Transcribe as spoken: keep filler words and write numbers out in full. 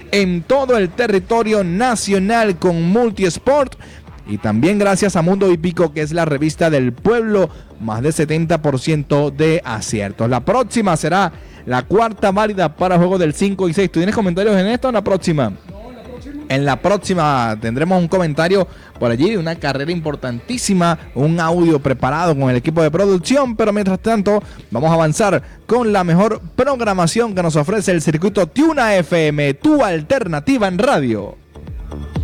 en todo el territorio nacional con Multisport. Y también gracias a Mundo Hípico, que es la revista del pueblo, más de setenta por ciento de aciertos. La próxima será la cuarta válida para juegos del cinco y seis. ¿Tú tienes comentarios en esta o en la próxima? No, la próxima. En la próxima tendremos un comentario por allí de una carrera importantísima, un audio preparado con el equipo de producción, pero mientras tanto vamos a avanzar con la mejor programación que nos ofrece el circuito Tiuna F M, tu alternativa en radio.